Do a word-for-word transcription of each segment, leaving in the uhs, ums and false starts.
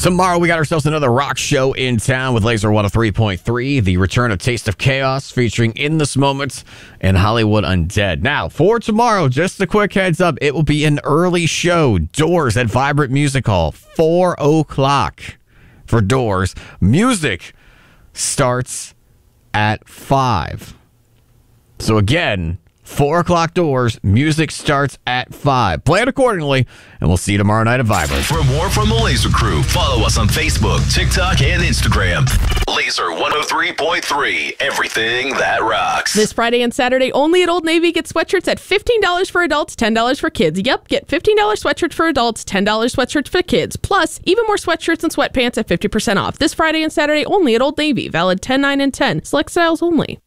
Tomorrow, we got ourselves another rock show in town with Laser one oh three point three. The return of Taste of Chaos featuring In This Moment and Hollywood Undead. Now, for tomorrow, just a quick heads up, it will be an early show. Doors at Vibrant Music Hall, four o'clock for Doors. Music starts at five. So again, four o'clock Doors, music starts at five. Plan accordingly, and we'll see you tomorrow night at Vibrant. For more from the Laser Crew, follow us on Facebook, TikTok, and Instagram. Laser one oh three point three, everything that rocks. This Friday and Saturday, only at Old Navy, get sweatshirts at fifteen dollars for adults, ten dollars for kids. Yep, get fifteen dollars sweatshirts for adults, ten dollars sweatshirts for kids. Plus, even more sweatshirts and sweatpants at fifty percent off. This Friday and Saturday, only at Old Navy. Valid ten, nine, and ten. Select styles only.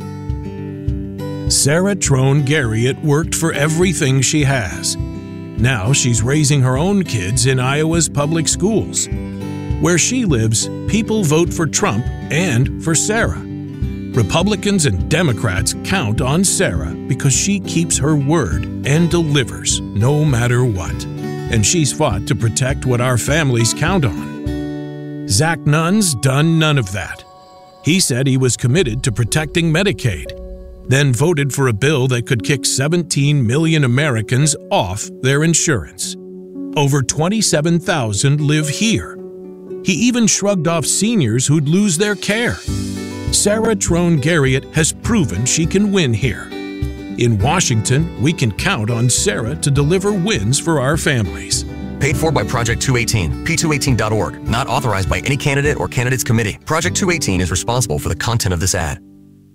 Sarah Trone Garriott worked for everything she has. Now she's raising her own kids in Iowa's public schools. Where she lives, people vote for Trump and for Sarah. Republicans and Democrats count on Sarah because she keeps her word and delivers no matter what. And she's fought to protect what our families count on. Zach Nunn's done none of that. He said he was committed to protecting Medicaid, then voted for a bill that could kick seventeen million Americans off their insurance. Over twenty-seven thousand live here. He even shrugged off seniors who'd lose their care. Sarah Trone Garriott has proven she can win here. In Washington, we can count on Sarah to deliver wins for our families. Paid for by Project two eighteen, P two eighteen dot org. Not authorized by any candidate or candidates committee. Project two eighteen is responsible for the content of this ad.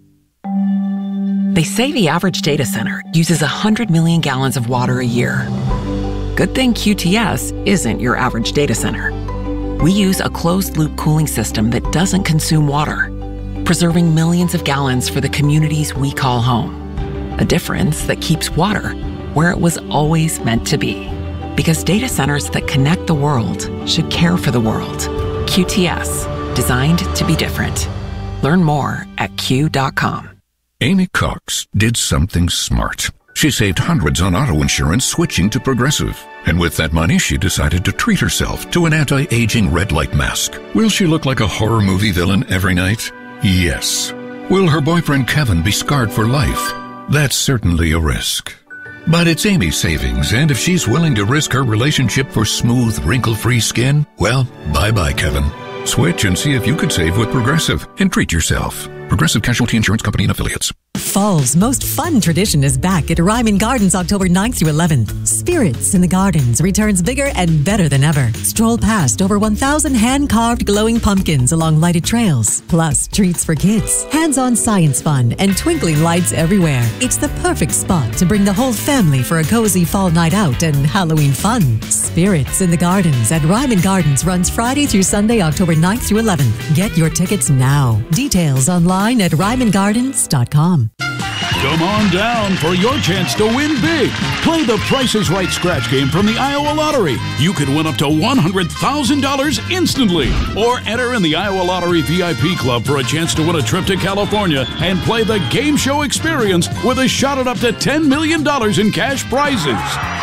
They say the average data center uses one hundred million gallons of water a year. Good thing Q T S isn't your average data center. We use a closed-loop cooling system that doesn't consume water, preserving millions of gallons for the communities we call home. A difference that keeps water where it was always meant to be. Because data centers that connect the world should care for the world. Q T S, designed to be different. Learn more at Q dot com. Amy Cox did something smart. She saved hundreds on auto insurance switching to Progressive. And with that money, she decided to treat herself to an anti-aging red light mask. Will she look like a horror movie villain every night? Yes. Will her boyfriend Kevin be scarred for life? That's certainly a risk. But it's Amy's savings, and if she's willing to risk her relationship for smooth, wrinkle-free skin, well, bye-bye, Kevin. Switch and see if you could save with Progressive and treat yourself. Progressive Casualty Insurance Company and Affiliates. Fall's most fun tradition is back at Ryman Gardens October ninth through eleventh. Spirits in the Gardens returns bigger and better than ever. Stroll past over one thousand hand-carved glowing pumpkins along lighted trails. Plus, treats for kids, hands-on science fun, and twinkling lights everywhere. It's the perfect spot to bring the whole family for a cozy fall night out and Halloween fun. Spirits in the Gardens at Ryman Gardens runs Friday through Sunday, October ninth through eleventh. Get your tickets now. Details online at ryman gardens dot com. Come on down for your chance to win big. Play the Price is Right scratch game from the Iowa Lottery. You could win up to one hundred thousand dollars instantly. Or enter in the Iowa Lottery V I P Club for a chance to win a trip to California and play the game show experience with a shot at up to ten million dollars in cash prizes.